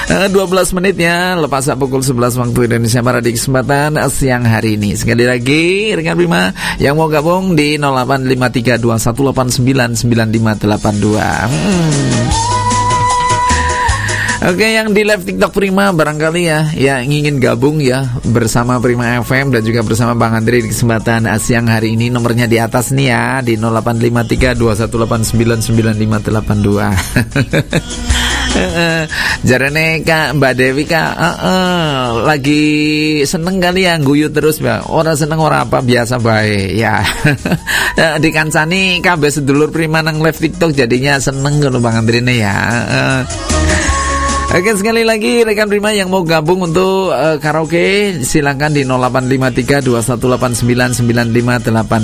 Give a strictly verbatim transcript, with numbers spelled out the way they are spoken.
dua belas menit ya, lepas pukul sebelas waktu Indonesia Barat di kesempatan siang hari ini. Sekali lagi rekan Prima yang mau gabung di nol delapan lima tiga dua satu delapan sembilan sembilan lima delapan dua. hmm. Oke, yang di live TikTok Prima barangkali ya yang ingin gabung ya bersama Prima F M dan juga bersama Bang Andre di kesempatan siang hari ini, nomornya di atas nih ya, di nol delapan lima tiga dua satu delapan sembilan sembilan lima delapan dua. Jarane Kak Mbak Dewi Kak uh, uh, lagi seneng kali ya guyu terus Mbak. Orang seneng orang apa biasa baik ya. Di kancani kabeh sedulur Prima nang live TikTok jadinya seneng kalau Bang Andre nih ya. uh. Oke, sekali lagi rekan Prima yang mau gabung untuk uh, karaoke silakan di nol delapan lima tiga dua satu delapan sembilan sembilan lima delapan